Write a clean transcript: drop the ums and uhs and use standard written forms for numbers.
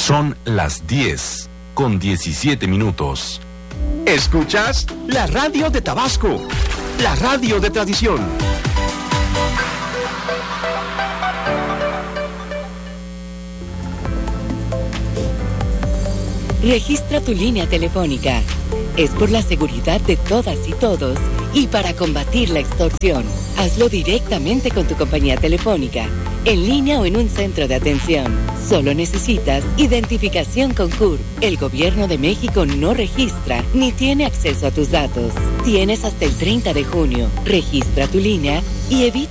Son las 10:17. ¿Escuchas? La radio de Tabasco, la radio de tradición. Registra tu línea telefónica. Es por la seguridad de todas y todos y para combatir la extorsión. Hazlo directamente con tu compañía telefónica, en línea o en un centro de atención. Solo necesitas identificación con CURP. El Gobierno de México no registra ni tiene acceso a tus datos. Tienes hasta el 30 de junio. Registra tu línea y evita